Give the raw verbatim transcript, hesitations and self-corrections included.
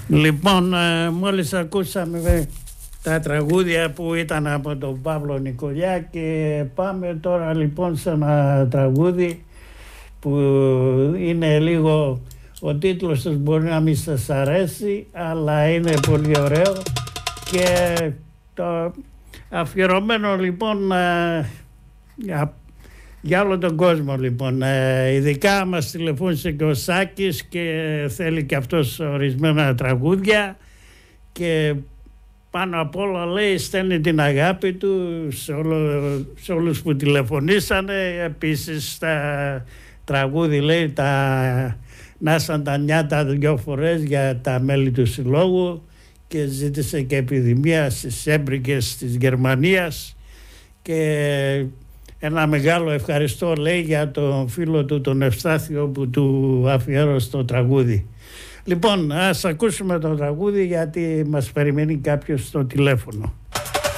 Λοιπόν, ε, μόλις ακούσαμε τα τραγούδια που ήταν από τον Παύλο Νικολιά και πάμε τώρα λοιπόν σε ένα τραγούδι που είναι λίγο, ο τίτλος τους μπορεί να μην σας αρέσει, αλλά είναι πολύ ωραίο και το αφιερωμένο λοιπόν ε, για, για όλο τον κόσμο λοιπόν. Ε, ειδικά μας τηλεφώνησε και ο Σάκης και θέλει και αυτός ορισμένα τραγούδια και πάνω απ' όλα λέει στέλνει την αγάπη του σε, όλο, σε όλους που τηλεφωνήσανε. Επίσης τα τραγούδι λέει τα νάσαν τα νιάτα δυο φορές για τα μέλη του συλλόγου και ζήτησε και επιδημία στις έμπρικες της Γερμανίας και ένα μεγάλο ευχαριστώ λέει για τον φίλο του τον Ευστάθιο που του αφιέρωσε το τραγούδι. Λοιπόν, ας ακούσουμε το τραγούδι γιατί μας περιμένει κάποιος στο τηλέφωνο.